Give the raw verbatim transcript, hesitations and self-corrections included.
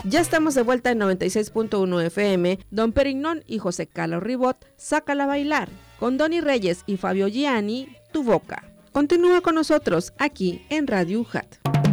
Ya estamos de vuelta en noventa y seis punto uno F M. Don Perignón y José Carlos Ribot, Sácala a bailar. Con Donny Reyes y Fabio Gianni, Tu Boca. Continúa con nosotros aquí en Radio U J A T.